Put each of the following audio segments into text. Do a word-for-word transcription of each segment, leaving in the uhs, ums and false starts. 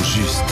juste.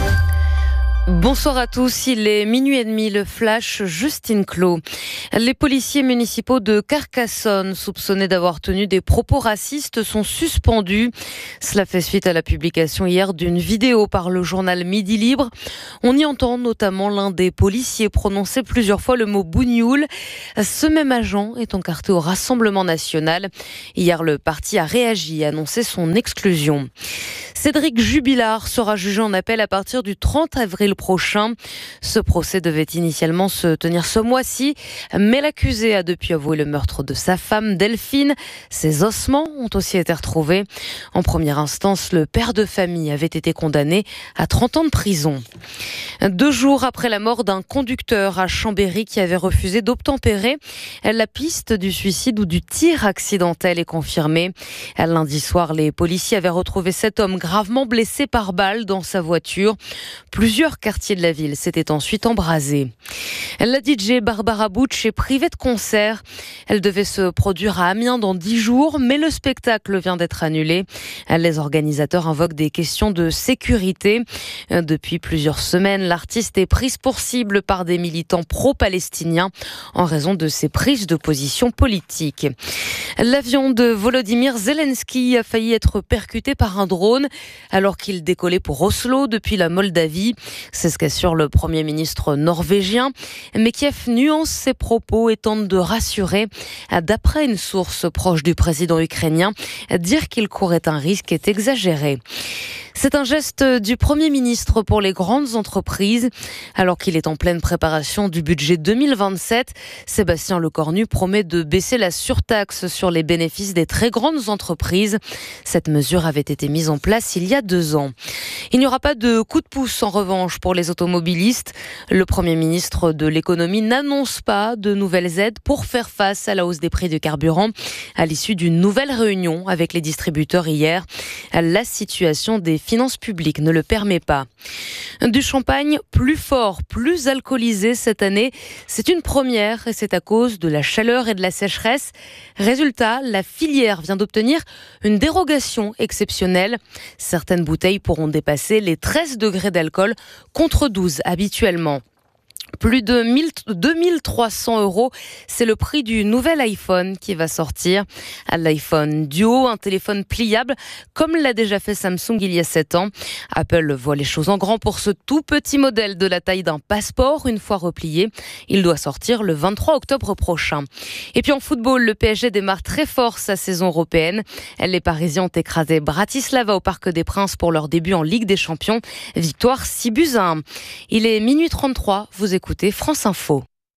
Bonsoir à tous, il est minuit et demi, le flash Justine Clos. Les policiers municipaux de Carcassonne, soupçonnés d'avoir tenu des propos racistes, sont suspendus. Cela fait suite à la publication hier d'une vidéo par le journal Midi Libre. On y entend notamment l'un des policiers prononcer plusieurs fois le mot bougnoul. Ce même agent est encarté au Rassemblement national. Hier, le parti a réagi et annoncé son exclusion. Cédric Jubilard sera jugé en appel à partir du trente avril prochain. Ce procès devait initialement se tenir ce mois-ci, mais l'accusé a depuis avoué le meurtre de sa femme Delphine. Ses ossements ont aussi été retrouvés. En première instance, le père de famille avait été condamné à trente ans de prison. Deux jours après la mort d'un conducteur à Chambéry qui avait refusé d'obtempérer, la piste du suicide ou du tir accidentel est confirmée. Lundi soir, les policiers avaient retrouvé cet homme gravement blessé par balle dans sa voiture. Plusieurs quartiers de la ville s'étaient ensuite embrasés. La D J Barbara Butch est privée de concert. Elle devait se produire à Amiens dans dix jours, mais le spectacle vient d'être annulé. Les organisateurs invoquent des questions de sécurité. Depuis plusieurs semaines, l'artiste est prise pour cible par des militants pro-palestiniens en raison de ses prises de position politiques. L'avion de Volodymyr Zelensky a failli être percuté par un drone alors qu'il décollait pour Oslo depuis la Moldavie. C'est ce qu'assure le Premier ministre norvégien. Mais Kiev nuance ses propos et tente de rassurer. D'après une source proche du président ukrainien, dire qu'il courait un risque est exagéré. C'est un geste du Premier ministre pour les grandes entreprises. Alors qu'il est en pleine préparation du budget deux mille vingt-sept, Sébastien Lecornu promet de baisser la surtaxe sur les bénéfices des très grandes entreprises. Cette mesure avait été mise en place il y a deux ans. Il n'y aura pas de coup de pouce en revanche pour les automobilistes. Le Premier ministre de l'économie n'annonce pas de nouvelles aides pour faire face à la hausse des prix du carburant. À l'issue d'une nouvelle réunion avec les distributeurs hier, la situation des finances publiques ne le permet pas. Du champagne plus fort, plus alcoolisé cette année, c'est une première et c'est à cause de la chaleur et de la sécheresse. Résultat, la filière vient d'obtenir une dérogation exceptionnelle. Certaines bouteilles pourront dépasser les treize degrés d'alcool contre douze habituellement. Plus de deux mille trois cents euros, c'est le prix du nouvel iPhone qui va sortir. L'iPhone Duo, un téléphone pliable, comme l'a déjà fait Samsung il y a sept ans. Apple voit les choses en grand pour ce tout petit modèle de la taille d'un passeport. Une fois replié, il doit sortir le vingt-trois octobre prochain. Et puis en football, le P S G démarre très fort sa saison européenne. Les Parisiens ont écrasé Bratislava au Parc des Princes pour leur début en Ligue des Champions. Victoire six buts à un. Il est minuit trente-trois, vous écoutez Écoutez France Info.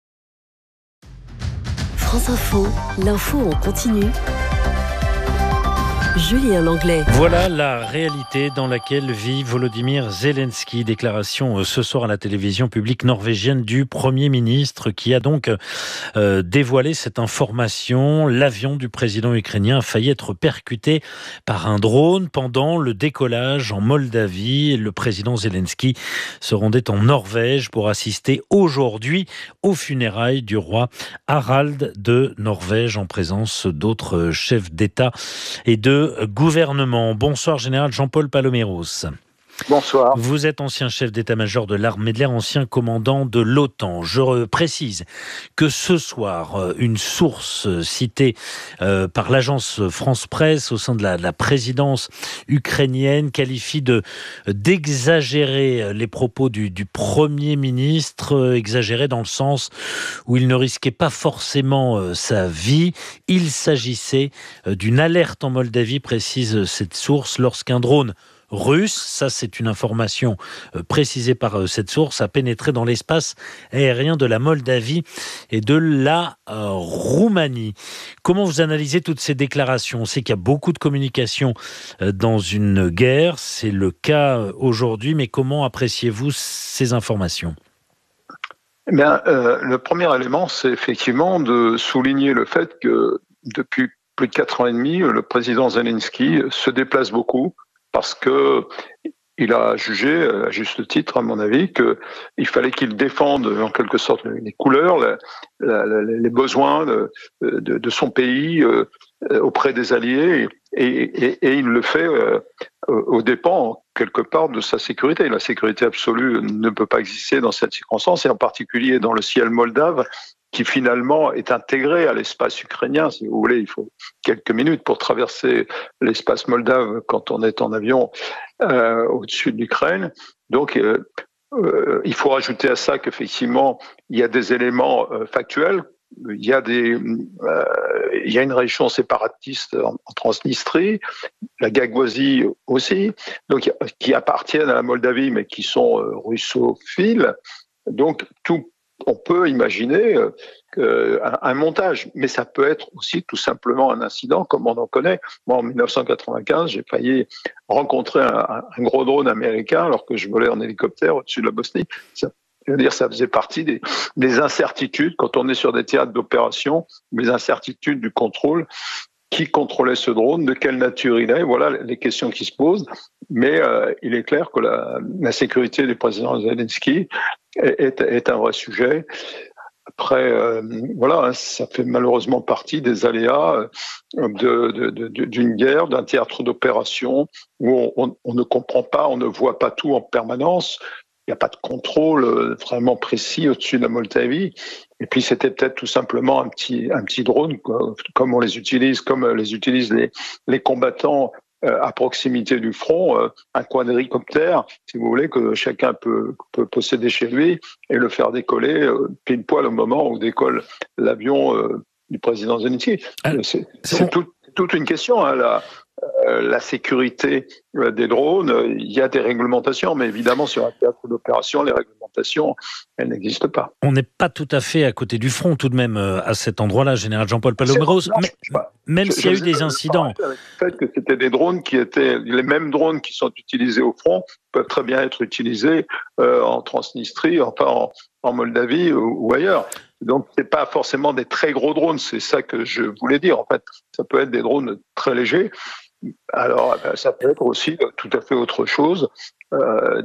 France Info, l'info en continu. Julien Langlais. Voilà la réalité dans laquelle vit Volodymyr Zelensky. Déclaration ce soir à la télévision publique norvégienne du Premier ministre qui a donc euh, dévoilé cette information. L'avion du président ukrainien a failli être percuté par un drone pendant le décollage en Moldavie. Le président Zelensky se rendait en Norvège pour assister aujourd'hui aux funérailles du roi Harald de Norvège en présence d'autres chefs d'État et de gouvernement. Bonsoir, général Jean-Paul Paloméros. Bonsoir. Vous êtes ancien chef d'état-major de l'armée de l'air, ancien commandant de l'OTAN. Je précise que ce soir, une source citée euh, par l'agence France Presse au sein de la, de la présidence ukrainienne qualifie de d'exagérer les propos du, du Premier ministre, euh, exagérés dans le sens où il ne risquait pas forcément euh, sa vie. Il s'agissait euh, d'une alerte en Moldavie, précise cette source, lorsqu'un drone russe, ça c'est une information euh, précisée par euh, cette source, a pénétré dans l'espace aérien de la Moldavie et de la euh, Roumanie. Comment vous analysez toutes ces déclarations ? On sait qu'il y a beaucoup de communication euh, dans une guerre, c'est le cas euh, aujourd'hui, mais comment appréciez-vous ces informations ? Eh bien, euh, le premier élément, c'est effectivement de souligner le fait que depuis plus de quatre ans et demi, le président Zelensky se déplace beaucoup, parce que il a jugé, à juste titre, à mon avis, qu'il fallait qu'il défende en quelque sorte les couleurs, la, la, la, les besoins de, de, de son pays, euh, auprès des alliés et, et, et il le fait euh, au dépens, quelque part, de sa sécurité. La sécurité absolue ne peut pas exister dans cette circonstance, et en particulier dans le ciel moldave, qui finalement est intégré à l'espace ukrainien. Si vous voulez, il faut quelques minutes pour traverser l'espace moldave quand on est en avion euh, au-dessus de l'Ukraine. Donc, euh, euh, il faut rajouter à ça qu'effectivement, il y a des éléments euh, factuels. Il y a des, euh, il y a une région séparatiste en, en Transnistrie, la Gagouasie aussi, donc qui appartiennent à la Moldavie mais qui sont euh, russophiles. Donc tout, on peut imaginer euh, un, un montage, mais ça peut être aussi tout simplement un incident, comme on en connaît. Moi, en dix-neuf cent quatre-vingt-quinze, j'ai failli rencontrer un, un gros drone américain alors que je volais en hélicoptère au-dessus de la Bosnie. Ça, Je veux dire, ça faisait partie des, des incertitudes quand on est sur des théâtres d'opération, des incertitudes du contrôle. Qui contrôlait ce drone? De quelle nature il est? Voilà les questions qui se posent. Mais euh, il est clair que la, la sécurité du président Zelensky est, est, est un vrai sujet. Après, euh, voilà, ça fait malheureusement partie des aléas de, de, de, d'une guerre, d'un théâtre d'opération où on, on, on ne comprend pas, on ne voit pas tout en permanence. Il n'y a pas de contrôle vraiment précis au-dessus de la Moldavie. Et puis, c'était peut-être tout simplement un petit, un petit drone, quoi, comme on les utilise, comme les utilisent les, les combattants euh, à proximité du front, euh, un quadricoptère, si vous voulez, que chacun peut, peut posséder chez lui et le faire décoller euh, pile poil au moment où décolle l'avion euh, du président Zelensky. Ah, c'est c'est, c'est tout, toute une question, hein, là. Euh, la sécurité euh, des drones, euh, il y a des réglementations, mais évidemment, sur un théâtre d'opération, les réglementations, elles n'existent pas. On n'est pas tout à fait à côté du front, tout de même, euh, à cet endroit-là, Général Jean-Paul Paloméros, mais, même s'il y a eu des incidents. Avec le fait que c'était des drones qui étaient, les mêmes drones qui sont utilisés au front peuvent très bien être utilisés euh, en Transnistrie, enfin en, en Moldavie ou, ou ailleurs. Donc, c'est pas forcément des très gros drones, c'est ça que je voulais dire. En fait, ça peut être des drones très légers. Alors, ça peut être aussi tout à fait autre chose. Euh,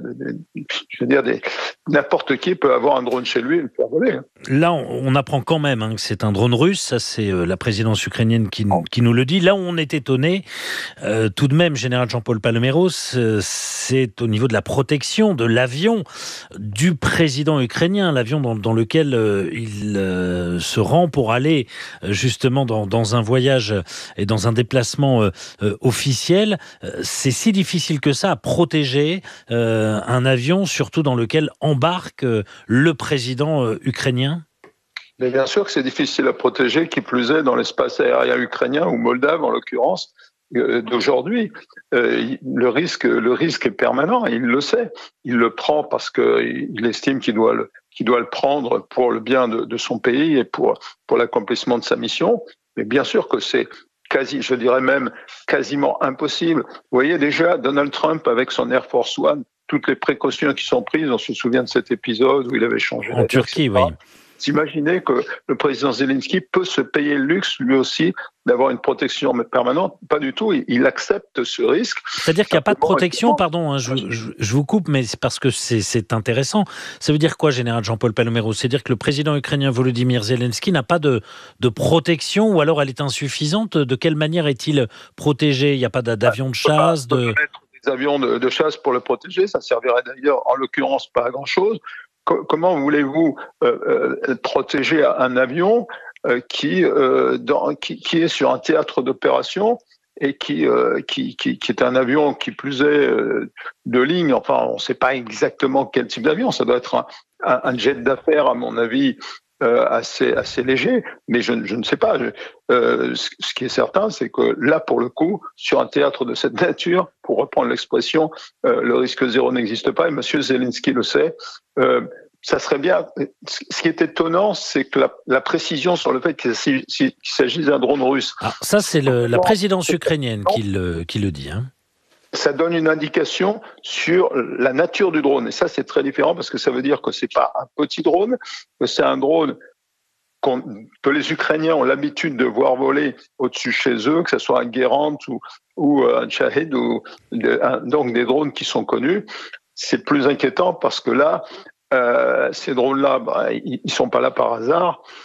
je veux dire, des, n'importe qui peut avoir un drone chez lui et le faire voler. Là, on, on apprend quand même hein, que c'est un drone russe. Ça, c'est euh, la présidence ukrainienne qui, qui nous le dit. Là où on est étonné, euh, tout de même, Général Jean-Paul Paloméros, euh, c'est au niveau de la protection de l'avion du président ukrainien, l'avion dans, dans lequel euh, il euh, se rend pour aller euh, justement dans, dans un voyage et dans un déplacement euh, euh, officiel. Euh, c'est si difficile que ça à protéger euh, un avion, surtout dans lequel embarque euh, le président euh, ukrainien? Mais bien sûr que c'est difficile à protéger, qui plus est dans l'espace aérien ukrainien ou moldave en l'occurrence euh, d'aujourd'hui. Euh, le risque, le risque est permanent. Il le sait. Il le prend parce qu'il estime qu'il doit le, qu'il doit le prendre pour le bien de, de son pays et pour pour l'accomplissement de sa mission. Mais bien sûr que c'est quasi, je dirais même quasiment impossible. Vous voyez déjà Donald Trump avec son Air Force One, toutes les précautions qui sont prises. On se souvient de cet épisode où il avait changé. En Turquie, oui. S'imaginer que le président Zelensky peut se payer le luxe, lui aussi, d'avoir une protection permanente. Pas du tout, il accepte ce risque. C'est-à-dire qu'il n'y a pas de protection, pardon, hein, je, je, je vous coupe, mais c'est parce que c'est, c'est intéressant. Ça veut dire quoi, Général Jean-Paul Paloméros? C'est-à-dire que le président ukrainien Volodymyr Zelensky n'a pas de, de protection, ou alors elle est insuffisante? De quelle manière est-il protégé? Il n'y a pas d'avion de chasse de... Des avions de, de chasse pour le protéger, ça servirait d'ailleurs, en l'occurrence, pas à grand-chose. Comment voulez-vous euh, euh, protéger un avion euh, qui, euh, dans, qui, qui est sur un théâtre d'opération et qui, euh, qui, qui, qui est un avion qui plus est euh, de ligne? Enfin, on ne sait pas exactement quel type d'avion. Ça doit être un, un, un jet d'affaires, à mon avis, euh, assez, assez léger. Mais je, je ne sais pas. Je, euh, ce, ce qui est certain, c'est que là, pour le coup, sur un théâtre de cette nature, pour reprendre l'expression, euh, le risque zéro n'existe pas. Et M. Zelensky le sait. Euh, ça serait bien. Ce qui est étonnant, c'est que la, la précision sur le fait qu'il s'agit d'un drone russe. Ah, ça, c'est le, la présidence ukrainienne qui le, qui le dit. Hein. Ça donne une indication sur la nature du drone. Et ça, c'est très différent parce que ça veut dire que c'est pas un petit drone, que c'est un drone qu'on, que les Ukrainiens ont l'habitude de voir voler au-dessus chez eux, que ce soit un Gerant ou, ou un Shahed, ou un, donc des drones qui sont connus. C'est plus inquiétant parce que là, Euh, ces drones-là, bah, ils ne sont pas là par hasard.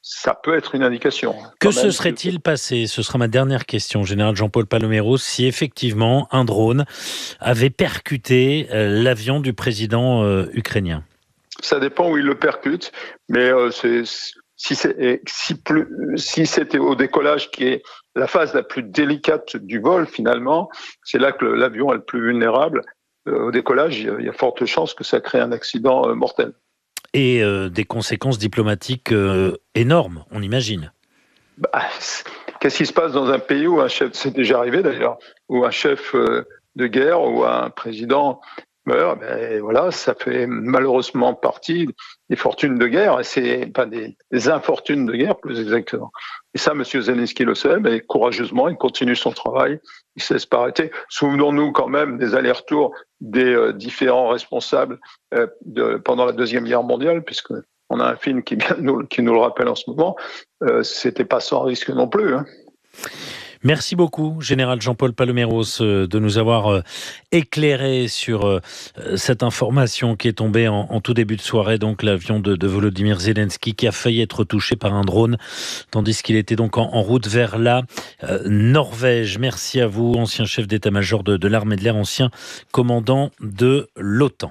ça peut être une indication. Que se serait-il passé ? Ce sera ma dernière question, Général Jean-Paul Paloméros, si effectivement un drone avait percuté euh, l'avion du président euh, ukrainien ? Ça dépend où il le percute, mais euh, c'est, si, c'est, si, plus, si c'était au décollage qui est la phase la plus délicate du vol finalement, c'est là que l'avion est le plus vulnérable. Euh, au décollage, il y, a, il y a forte chance que ça crée un accident euh, mortel. Et euh, des conséquences diplomatiques euh, énormes, on imagine. Bah, qu'est-ce qui se passe dans un pays où un chef, c'est déjà arrivé d'ailleurs, où un chef euh, de guerre ou un président meurt, ben voilà, ça fait malheureusement partie des fortunes de guerre, et c'est pas des, des infortunes de guerre plus exactement. Et ça, M. Zelensky le sait, mais courageusement, il continue son travail, il ne se laisse pas arrêter. Souvenons-nous quand même des allers-retours des euh, différents responsables euh, de, pendant la Deuxième Guerre mondiale, puisque on a un film qui, vient nous, qui nous le rappelle en ce moment, euh, c'était pas sans risque non plus, hein. Merci beaucoup, Général Jean-Paul Paloméros, de nous avoir éclairé sur cette information qui est tombée en, en tout début de soirée, donc l'avion de, de Volodymyr Zelensky qui a failli être touché par un drone, tandis qu'il était donc en, en route vers la euh, Norvège. Merci à vous, ancien chef d'état-major de, de l'armée de l'air, ancien commandant de l'OTAN.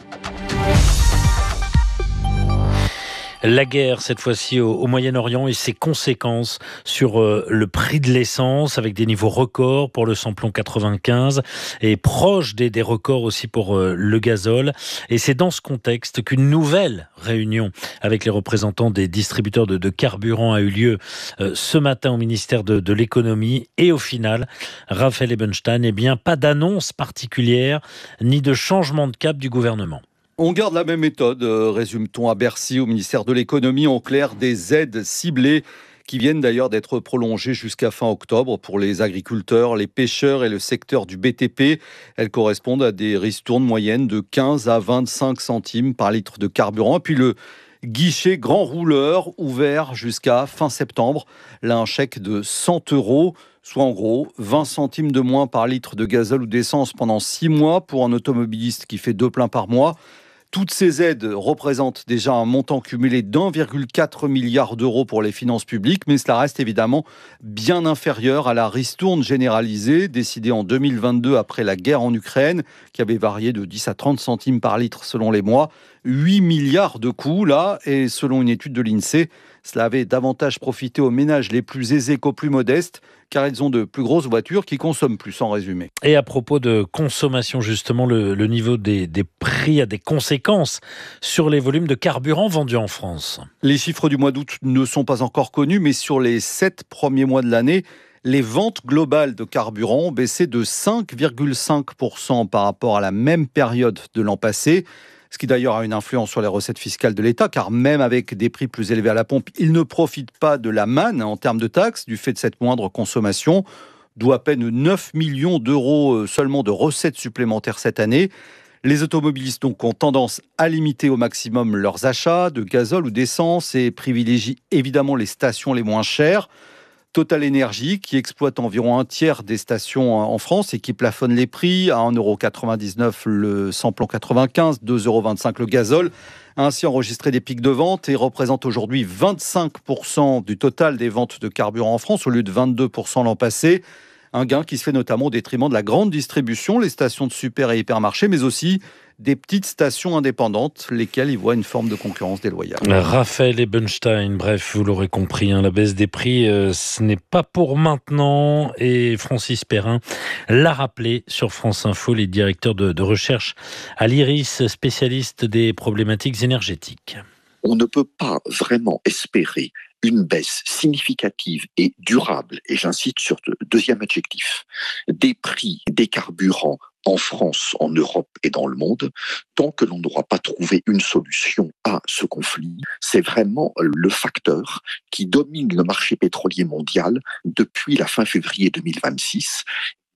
La guerre, cette fois-ci au, au Moyen-Orient et ses conséquences sur euh, le prix de l'essence, avec des niveaux records pour le samplon quatre-vingt-quinze et proche des, des records aussi pour euh, le gazole. Et c'est dans ce contexte qu'une nouvelle réunion avec les représentants des distributeurs de, de carburant a eu lieu euh, ce matin au ministère de, de l'économie. Et au final, Raphaël Ebenstein, eh bien, pas d'annonce particulière ni de changement de cap du gouvernement. On garde la même méthode, euh, résume-t-on à Bercy, au ministère de l'économie, en clair des aides ciblées qui viennent d'ailleurs d'être prolongées jusqu'à fin octobre pour les agriculteurs, les pêcheurs et le secteur du B T P. Elles correspondent à des ristournes moyennes de quinze à vingt-cinq centimes par litre de carburant. Et puis le guichet grand rouleur ouvert jusqu'à fin septembre. Là, un chèque de cent euros, soit en gros vingt centimes de moins par litre de gazole ou d'essence pendant six mois pour un automobiliste qui fait deux pleins par mois. Toutes ces aides représentent déjà un montant cumulé d'un virgule quatre milliard d'euros pour les finances publiques, mais cela reste évidemment bien inférieur à la ristourne généralisée décidée en deux mille vingt-deux après la guerre en Ukraine, qui avait varié de dix à trente centimes par litre selon les mois. huit milliards de coûts là, et selon une étude de l'INSEE, cela avait davantage profité aux ménages les plus aisés qu'aux plus modestes, car ils ont de plus grosses voitures qui consomment plus, en résumé. Et à propos de consommation, justement, le, le niveau des, des prix a des conséquences sur les volumes de carburant vendus en France. Les chiffres du mois d'août ne sont pas encore connus, mais sur les sept premiers mois de l'année, les ventes globales de carburant ont baissé de cinq virgule cinq pour cent par rapport à la même période de l'an passé. Ce qui d'ailleurs a une influence sur les recettes fiscales de l'État, car même avec des prix plus élevés à la pompe, il ne profite pas de la manne en termes de taxes du fait de cette moindre consommation, d'où à peine neuf millions d'euros seulement de recettes supplémentaires cette année. Les automobilistes donc ont tendance à limiter au maximum leurs achats de gazole ou d'essence et privilégient évidemment les stations les moins chères. Total Energy, qui exploite environ un tiers des stations en France et qui plafonne les prix à un euro quatre-vingt-dix-neuf le samplon quatre-vingt-quinze, deux euros vingt-cinq le gazole, a ainsi enregistré des pics de vente et représente aujourd'hui vingt-cinq pour cent du total des ventes de carburant en France au lieu de vingt-deux pour cent l'an passé. Un gain qui se fait notamment au détriment de la grande distribution, les stations de super et hypermarchés, mais aussi des petites stations indépendantes, lesquelles y voient une forme de concurrence déloyale. Raphaël Ebenstein, bref, vous l'aurez compris, hein, la baisse des prix, euh, ce n'est pas pour maintenant. Et Francis Perrin l'a rappelé sur France Info, les directeurs de, de recherche à l'I R I S, spécialistes des problématiques énergétiques. On ne peut pas vraiment espérer une baisse significative et durable, et j'insiste sur le deuxième adjectif, des prix des carburants en France, en Europe et dans le monde, tant que l'on n'aura pas trouvé une solution à ce conflit. C'est vraiment le facteur qui domine le marché pétrolier mondial depuis la fin février deux mille vingt-six.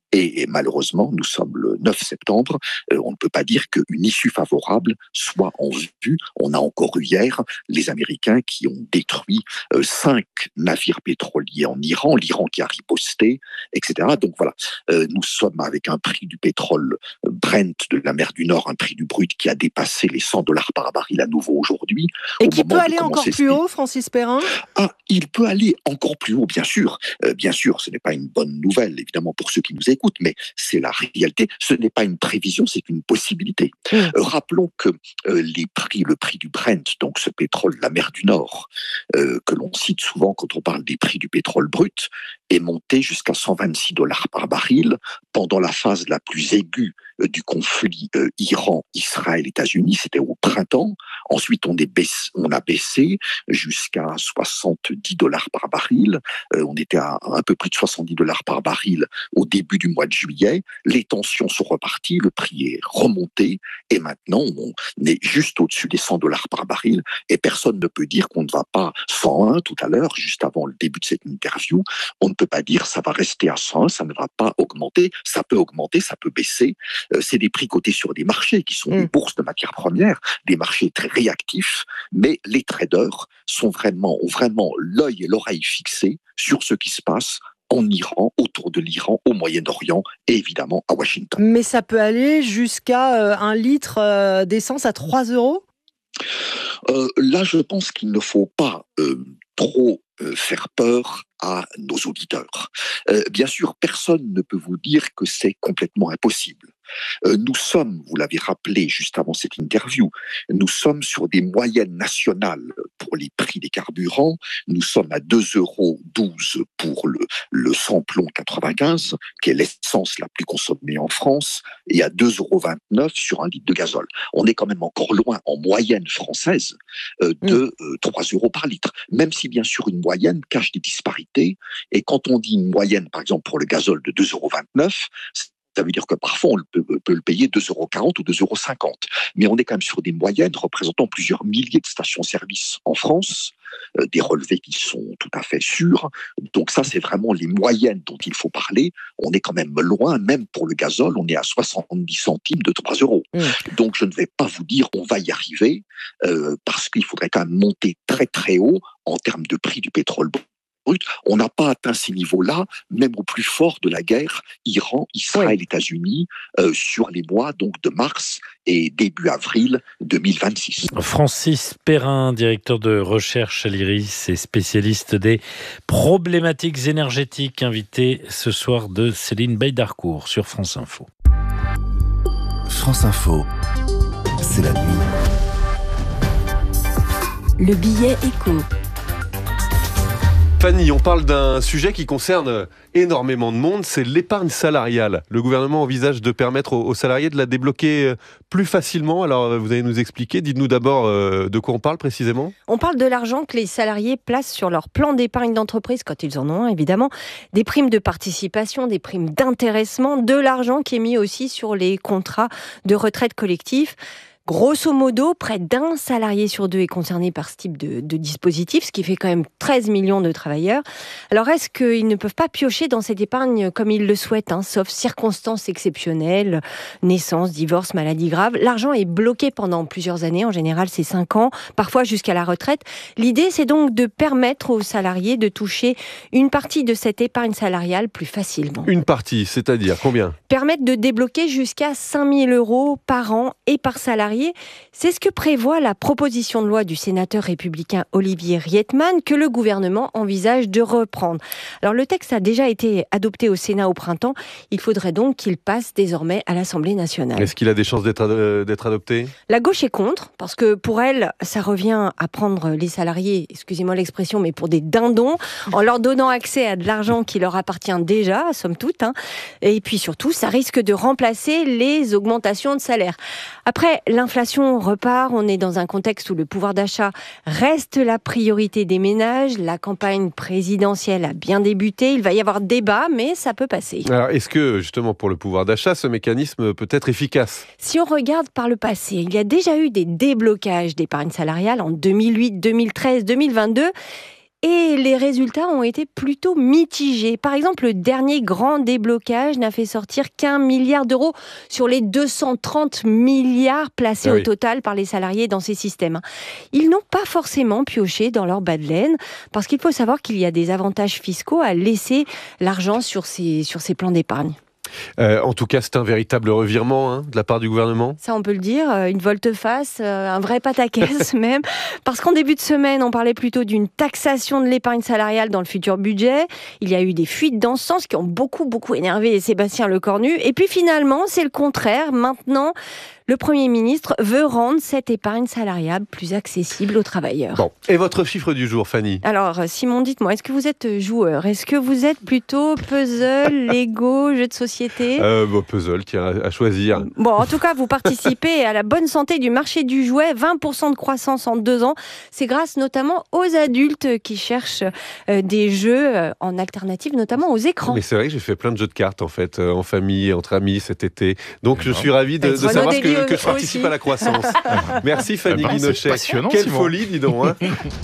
Et, et malheureusement, nous sommes le neuf septembre, euh, on ne peut pas dire qu'une issue favorable soit en vue. On a encore eu hier les Américains qui ont détruit euh, cinq navires pétroliers en Iran, l'Iran qui a riposté, et cetera. Donc voilà, euh, nous sommes avec un prix du pétrole Brent de la mer du Nord, un prix du brut qui a dépassé les cent dollars par baril à nouveau aujourd'hui. Et qui peut aller encore plus haut, Francis Perrin ? Ah, il peut aller encore plus haut, bien sûr. Euh, bien sûr, ce n'est pas une bonne nouvelle, évidemment, pour ceux qui nous écoutent, mais c'est la réalité. Ce n'est pas une prévision, c'est une possibilité. Mmh. Euh, rappelons que euh, les prix, le prix du Brent, donc ce pétrole de la mer du Nord, euh, que l'on cite souvent quand on parle des prix du pétrole brut, est monté jusqu'à cent vingt-six dollars par baril pendant la phase la plus aiguë euh, du conflit euh, Iran-Israël-États-Unis. C'était au printemps. Ensuite, on, est baissé, on a baissé jusqu'à soixante-dix dollars par baril. Euh, on était à un peu plus de soixante-dix dollars par baril au début du mois de juillet. Les tensions sont reparties, le prix est remonté et maintenant on est juste au-dessus des cent dollars par baril et personne ne peut dire qu'on ne va pas cent un tout à l'heure, juste avant le début de cette interview. On ne peut pas dire ça va rester à cent un, ça ne va pas augmenter, ça peut augmenter, ça peut baisser. Euh, c'est des prix cotés sur des marchés qui sont mmh. des bourses de matières premières, des marchés très réactifs, mais les traders sont vraiment, ont vraiment l'œil et l'oreille fixés sur ce qui se passe en Iran, autour de l'Iran, au Moyen-Orient et évidemment à Washington. Mais ça peut aller jusqu'à euh, un litre euh, d'essence à trois euros ? euh, Là, je pense qu'il ne faut pas euh, trop euh, faire peur à nos auditeurs. Euh, bien sûr, personne ne peut vous dire que c'est complètement impossible. Euh, nous sommes, vous l'avez rappelé juste avant cette interview, nous sommes sur des moyennes nationales pour les prix des carburants. Nous sommes à deux euros douze pour le, le samplon quatre-vingt-quinze, qui est l'essence la plus consommée en France, et à deux euros vingt-neuf sur un litre de gazole. On est quand même encore loin, en moyenne française, euh, de euh, trois euros par litre, même si bien sûr une moyenne cache des disparités. Et quand on dit une moyenne, par exemple pour le gazole de deux euros vingt-neuf, ça veut dire que parfois on peut, peut le payer deux euros quarante ou deux euros cinquante. Mais on est quand même sur des moyennes représentant plusieurs milliers de stations-service en France, euh, des relevés qui sont tout à fait sûrs. Donc ça, c'est vraiment les moyennes dont il faut parler. On est quand même loin, même pour le gazole, on est à soixante-dix centimes de trois euros. Mmh. Donc je ne vais pas vous dire on va y arriver, euh, parce qu'il faudrait quand même monter très très haut en termes de prix du pétrole brut. On n'a pas atteint ces niveaux-là, même au plus fort de la guerre Iran, Israël, oui. États-Unis, euh, sur les mois donc de mars et début avril deux mille vingt-six. Francis Perrin, directeur de recherche à l'I R I S et spécialiste des problématiques énergétiques, invité ce soir de Céline Baye-Darcourt sur France Info. France Info, c'est la nuit. Le billet écho. Fanny, on parle d'un sujet qui concerne énormément de monde, c'est l'épargne salariale. Le gouvernement envisage de permettre aux salariés de la débloquer plus facilement. Alors, vous allez nous expliquer. Dites-nous d'abord de quoi on parle précisément. On parle de l'argent que les salariés placent sur leur plan d'épargne d'entreprise, quand ils en ont un, évidemment. Des primes de participation, des primes d'intéressement, de l'argent qui est mis aussi sur les contrats de retraite collectifs. Grosso modo, près d'un salarié sur deux est concerné par ce type de, de dispositif, ce qui fait quand même treize millions de travailleurs. Alors, est-ce qu'ils ne peuvent pas piocher dans cette épargne comme ils le souhaitent, hein, sauf circonstances exceptionnelles, naissance, divorce, maladie grave? L'argent est bloqué pendant plusieurs années, en général c'est cinq ans, parfois jusqu'à la retraite. L'idée, c'est donc de permettre aux salariés de toucher une partie de cette épargne salariale plus facilement. Une partie, c'est-à-dire combien? Permettre de débloquer jusqu'à cinq mille euros par an et par salarié. C'est ce que prévoit la proposition de loi du sénateur républicain Olivier Rietmann que le gouvernement envisage de reprendre. Alors le texte a déjà été adopté au Sénat au printemps. Il faudrait donc qu'il passe désormais à l'Assemblée nationale. Est-ce qu'il a des chances d'être, euh, d'être adopté? La gauche est contre, parce que pour elle, ça revient à prendre les salariés, excusez-moi l'expression, mais pour des dindons, en leur donnant accès à de l'argent qui leur appartient déjà, somme toute. Hein. Et puis surtout, ça risque de remplacer les augmentations de salaire. Après, l'inflation repart, on est dans un contexte où le pouvoir d'achat reste la priorité des ménages. La campagne présidentielle a bien débuté, il va y avoir débat, mais ça peut passer. Alors, est-ce que, justement, pour le pouvoir d'achat, ce mécanisme peut être efficace? Si on regarde par le passé, il y a déjà eu des déblocages d'épargne salariale en deux mille huit, deux mille treize, deux mille vingt-deux. Et les résultats ont été plutôt mitigés. Par exemple, le dernier grand déblocage n'a fait sortir qu'un milliard d'euros sur les deux cent trente milliards placés ah oui. au total par les salariés dans ces systèmes. Ils n'ont pas forcément pioché dans leur bas de laine, parce qu'il faut savoir qu'il y a des avantages fiscaux à laisser l'argent sur ces, sur ces plans d'épargne. Euh, en tout cas, c'est un véritable revirement hein, de la part du gouvernement. Ça, on peut le dire, une volte-face, un vrai pataquès même. Parce qu'en début de semaine, on parlait plutôt d'une taxation de l'épargne salariale dans le futur budget. Il y a eu des fuites dans ce sens qui ont beaucoup, beaucoup énervé Sébastien Lecornu. Et puis finalement, c'est le contraire. Maintenant, le Premier ministre veut rendre cette épargne salariale plus accessible aux travailleurs. Bon. Et votre chiffre du jour, Fanny ? Alors, Simon, dites-moi, est-ce que vous êtes joueur ? Est-ce que vous êtes plutôt puzzle, Lego, jeu de société ? euh, bon, Puzzle, tiens, à choisir. Bon, en tout cas, vous participez à la bonne santé du marché du jouet. vingt pour cent de croissance en deux ans. C'est grâce notamment aux adultes qui cherchent euh, des jeux euh, en alternative, notamment aux écrans. Mais c'est vrai que j'ai fait plein de jeux de cartes, en fait, euh, en famille, entre amis cet été. Donc, je suis ravi de, de savoir que que je participe aussi. À la croissance. Merci Fanny ben, Guinochet. Quelle Simon. Folie, dis donc. Hein.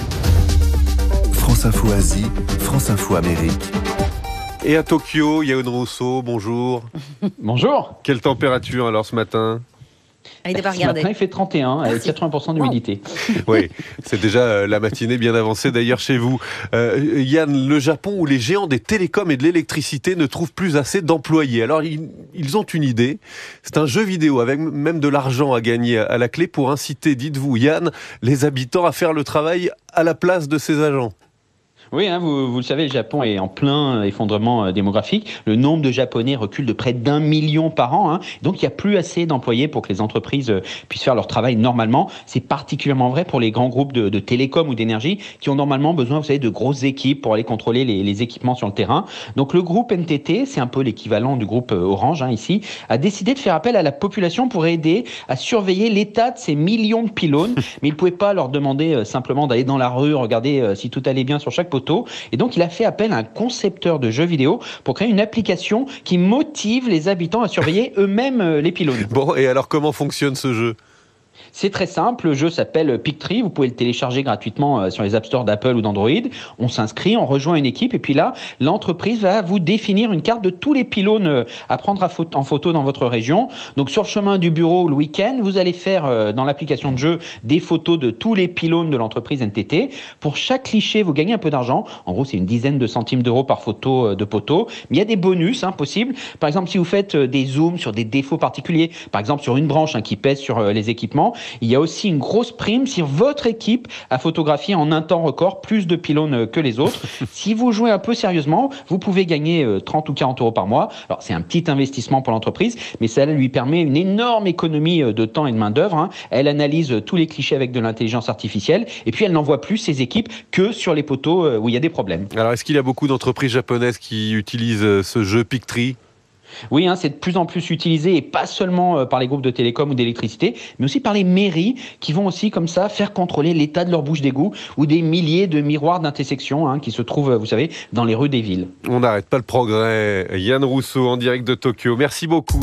France Info Asie, France Info Amérique. Et à Tokyo, Yaon Rousseau, bonjour. Bonjour. Quelle température alors ce matin ? Allez, ce matin, il fait trente et un, avec quatre-vingts pour cent d'humidité. Oui, c'est déjà la matinée bien avancée d'ailleurs chez vous. Euh, Yann, le Japon où les géants des télécoms et de l'électricité ne trouvent plus assez d'employés. Alors, ils, ils ont une idée. C'est un jeu vidéo avec même de l'argent à gagner à la clé pour inciter, dites-vous, Yann, les habitants à faire le travail à la place de ces agents. Oui, hein, vous, vous le savez, le Japon est en plein effondrement démographique. Le nombre de Japonais recule de près d'un million par an. Hein. Donc, il n'y a plus assez d'employés pour que les entreprises puissent faire leur travail normalement. C'est particulièrement vrai pour les grands groupes de, de télécom ou d'énergie qui ont normalement besoin, vous savez, de grosses équipes pour aller contrôler les, les équipements sur le terrain. Donc, le groupe N T T, c'est un peu l'équivalent du groupe Orange hein, ici, a décidé de faire appel à la population pour aider à surveiller l'état de ces millions de pylônes. Mais il ne pouvait pas leur demander simplement d'aller dans la rue, regarder si tout allait bien sur chaque poteau. Et donc, il a fait appel à un concepteur de jeux vidéo pour créer une application qui motive les habitants à surveiller eux-mêmes les pylônes. Bon, et alors comment fonctionne ce jeu ? C'est très simple, le jeu s'appelle Pictree, vous pouvez le télécharger gratuitement sur les App Store d'Apple ou d'Android. On s'inscrit, on rejoint une équipe et puis là, l'entreprise va vous définir une carte de tous les pylônes à prendre en photo dans votre région. Donc sur le chemin du bureau le week-end, vous allez faire dans l'application de jeu des photos de tous les pylônes de l'entreprise N T T. Pour chaque cliché, vous gagnez un peu d'argent. En gros, c'est une dizaine de centimes d'euros par photo de poteau. Mais il y a des bonus hein, possibles. Par exemple, si vous faites des zooms sur des défauts particuliers, par exemple sur une branche hein, qui pèse sur les équipements, il y a aussi une grosse prime si votre équipe a photographié en un temps record plus de pylônes que les autres. Si vous jouez un peu sérieusement, vous pouvez gagner trente ou quarante euros par mois. Alors, c'est un petit investissement pour l'entreprise, mais ça lui permet une énorme économie de temps et de main-d'œuvre. Hein. Elle analyse tous les clichés avec de l'intelligence artificielle et puis elle n'envoie plus ses équipes que sur les poteaux où il y a des problèmes. Alors, est-ce qu'il y a beaucoup d'entreprises japonaises qui utilisent ce jeu Pictree ? Oui, hein, c'est de plus en plus utilisé et pas seulement euh, par les groupes de télécom ou d'électricité, mais aussi par les mairies qui vont aussi comme ça faire contrôler l'état de leur bouche d'égout ou des milliers de miroirs d'intersection hein, qui se trouvent, vous savez, dans les rues des villes. On n'arrête pas le progrès. Yann Rousseau en direct de Tokyo. Merci beaucoup.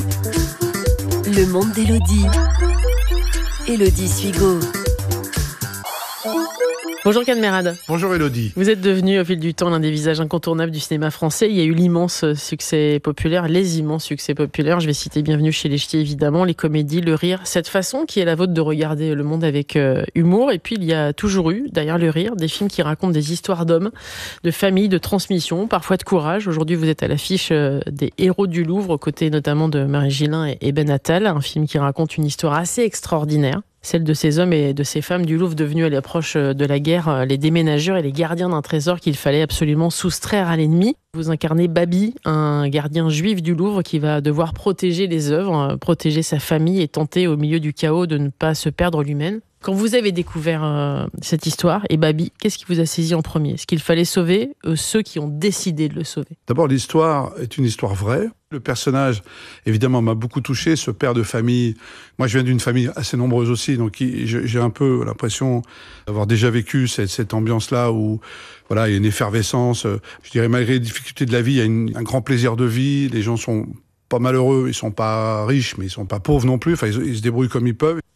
Le monde d'Élodie. Élodie Suigo. Bonjour Cadmerade. Bonjour Élodie. Vous êtes devenu au fil du temps l'un des visages incontournables du cinéma français. Il y a eu l'immense succès populaire, les immenses succès populaires. Je vais citer Bienvenue chez les Ch'tis évidemment, les comédies, le rire, cette façon qui est la vôtre de regarder le monde avec euh, humour. Et puis il y a toujours eu, derrière le rire, des films qui racontent des histoires d'hommes, de famille, de transmission, parfois de courage. Aujourd'hui vous êtes à l'affiche euh, des Héros du Louvre, aux côtés notamment de Marie Gillin et Ben Attal, un film qui raconte une histoire assez extraordinaire. Celle de ces hommes et de ces femmes du Louvre devenus à l'approche de la guerre les déménageurs et les gardiens d'un trésor qu'il fallait absolument soustraire à l'ennemi. Vous incarnez Babi, un gardien juif du Louvre qui va devoir protéger les œuvres, protéger sa famille et tenter au milieu du chaos de ne pas se perdre lui-même. Quand vous avez découvert euh, cette histoire et Babi, qu'est-ce qui vous a saisi en premier ? Est-ce qu'il fallait sauver euh, ceux qui ont décidé de le sauver ? D'abord, l'histoire est une histoire vraie. Le personnage, évidemment, m'a beaucoup touché, ce père de famille. Moi, je viens d'une famille assez nombreuse aussi, donc j'ai un peu l'impression d'avoir déjà vécu cette, cette ambiance-là où voilà, il y a une effervescence. Je dirais, malgré les difficultés de la vie, il y a une, un grand plaisir de vie. Les gens sont pas malheureux, ils sont pas riches, mais ils sont pas pauvres non plus. Enfin, ils, ils se débrouillent comme ils peuvent.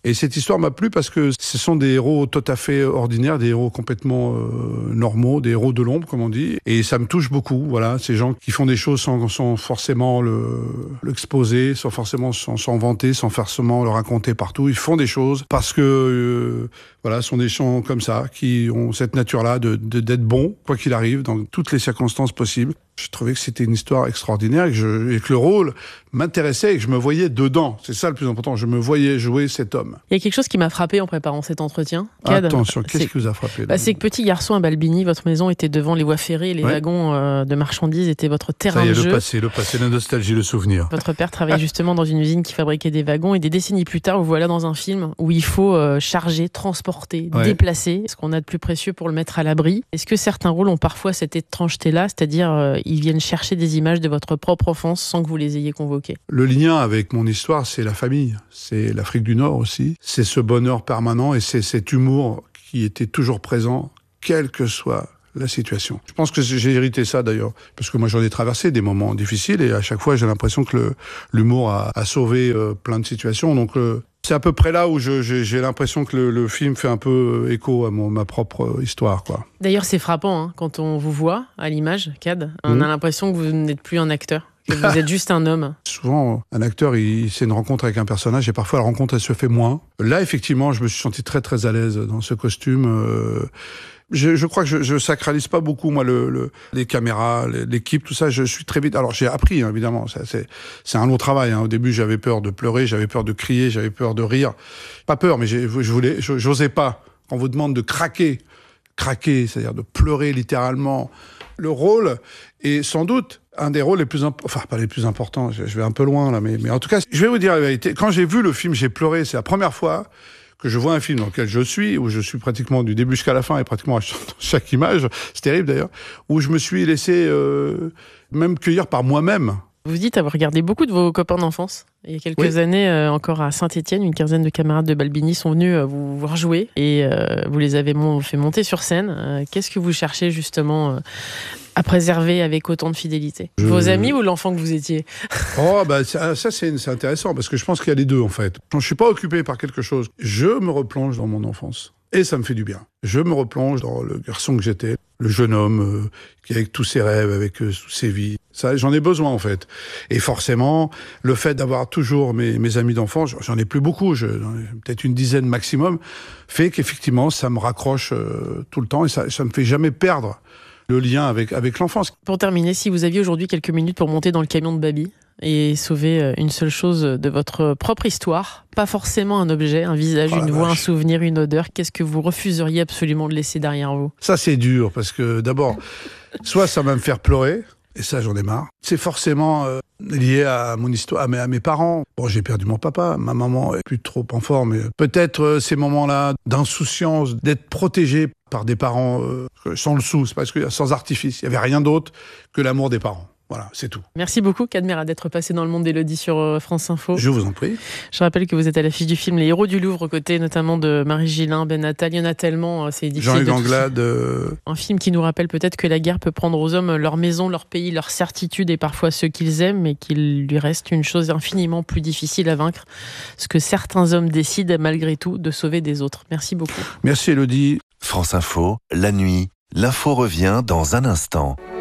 Et cette histoire m'a plu parce que ce sont des héros tout à fait ordinaires, des héros complètement euh, normaux, des héros de l'ombre, comme on dit. Et ça me touche beaucoup, voilà. Ces gens qui font des choses sans, sans forcément le, l'exposer, sans forcément s'en, s'en vanter, sans forcément le raconter partout. Ils font des choses parce que, euh, voilà, ce sont des gens comme ça, qui ont cette nature-là de, de, d'être bons, quoi qu'il arrive, dans toutes les circonstances possibles. Je trouvais que c'était une histoire extraordinaire et que, je, et que le rôle m'intéressait et que je me voyais dedans. C'est ça le plus important, je me voyais jouer cet homme. Il y a quelque chose qui m'a frappé en préparant cet entretien. Cad, Attention, qu'est-ce c'est, qui vous a frappé bah, C'est que petit garçon à Balbini, votre maison était devant les voies ferrées, les ouais. wagons euh, de marchandises étaient votre terrain ça y est, de jeu. Le passé, le passé, la nostalgie, le souvenir. Votre père travaillait justement dans une usine qui fabriquait des wagons et des décennies plus tard, vous voilà dans un film où il faut euh, charger, transporter, ouais. déplacer ce qu'on a de plus précieux pour le mettre à l'abri. Est-ce que certains rôles ont parfois cette étrangeté-là, c'est-à-dire euh, ils viennent chercher des images de votre propre enfance sans que vous les ayez convoquées? Le lien avec mon histoire, c'est la famille, c'est l'Afrique du Nord aussi, c'est ce bonheur permanent et c'est cet humour qui était toujours présent, quelle que soit la situation. Je pense que j'ai hérité ça d'ailleurs, parce que moi j'en ai traversé des moments difficiles et à chaque fois j'ai l'impression que le, l'humour a, a sauvé euh, plein de situations. Donc euh, c'est à peu près là où je, j'ai, j'ai l'impression que le, le film fait un peu écho à mon, ma propre histoire, quoi. D'ailleurs c'est frappant hein, quand on vous voit à l'image, Cad, on mmh. a l'impression que vous n'êtes plus un acteur. Que vous êtes juste un homme. Souvent, un acteur, il, c'est une rencontre avec un personnage et parfois la rencontre, elle se fait moins. Là, effectivement, je me suis senti très très à l'aise dans ce costume. Euh, je, je crois que je, je sacralise pas beaucoup, moi, le, le, les caméras, l'équipe, tout ça. Je suis très vite. Alors, j'ai appris, hein, évidemment. Ça, c'est, c'est un long travail. Hein. Au début, j'avais peur de pleurer, j'avais peur de crier, j'avais peur de rire. Pas peur, mais j'ai, je voulais, je, j'osais pas. Quand on vous demande de craquer, craquer, c'est-à-dire de pleurer littéralement. Le rôle est sans doute un des rôles les plus importants, enfin pas les plus importants, je vais un peu loin là, mais, mais en tout cas, je vais vous dire la vérité. Quand j'ai vu le film, j'ai pleuré. C'est la première fois que je vois un film dans lequel je suis, où je suis pratiquement du début jusqu'à la fin et pratiquement à chaque image, c'est terrible d'ailleurs, où je me suis laissé euh, même cueillir par moi-même. Vous dites avoir regardé beaucoup de vos copains d'enfance. Il y a quelques oui. années, euh, encore à Saint-Étienne, une quinzaine de camarades de Balbini sont venus euh, vous voir jouer et euh, vous les avez mon- fait monter sur scène. Euh, qu'est-ce que vous cherchez justement euh, à préserver avec autant de fidélité ? Je... Vos amis ou l'enfant que vous étiez ? Oh, bah, ça, ça c'est, c'est intéressant parce que je pense qu'il y a les deux en fait. Quand je suis pas occupé par quelque chose, je me replonge dans mon enfance. Et ça me fait du bien. Je me replonge dans le garçon que j'étais, le jeune homme euh, qui avec tous ses rêves, avec euh, toutes ses vies. Ça, j'en ai besoin en fait. Et forcément, le fait d'avoir toujours mes, mes amis d'enfance, j'en ai plus beaucoup, je, peut-être une dizaine maximum, fait qu'effectivement, ça me raccroche euh, tout le temps et ça, ça me fait jamais perdre le lien avec, avec l'enfance. Pour terminer, si vous aviez aujourd'hui quelques minutes pour monter dans le camion de Babi et sauver une seule chose de votre propre histoire, pas forcément un objet, un visage, oh une voix, vache. un souvenir, une odeur, qu'est-ce que vous refuseriez absolument de laisser derrière vous ? Ça, c'est dur, parce que d'abord, soit ça va me faire pleurer, et ça, j'en ai marre. C'est forcément euh, lié à mon histoire, à mes, à mes parents. Bon, j'ai perdu mon papa, ma maman est plus trop en forme. Peut-être euh, ces moments-là d'insouciance, d'être protégé par des parents euh, sans le sou, c'est parce que sans artifice. Il n'y avait rien d'autre que l'amour des parents. Voilà, c'est tout. Merci beaucoup, Cad Merad, d'être passé dans le monde d'Élodie sur France Info. Je vous en prie. Je rappelle que vous êtes à l'affiche du film Les Héros du Louvre, aux côtés notamment de Marie Gillin, Ben Attal. Il y en a tellement, c'est difficile. Jean-Hugues Anglade. Euh... Un film qui nous rappelle peut-être que la guerre peut prendre aux hommes leur maison, leur pays, leur certitude et parfois ceux qu'ils aiment, mais qu'il lui reste une chose infiniment plus difficile à vaincre, ce que certains hommes décident malgré tout de sauver des autres. Merci beaucoup. Merci Élodie. France Info, la nuit, l'info revient dans un instant.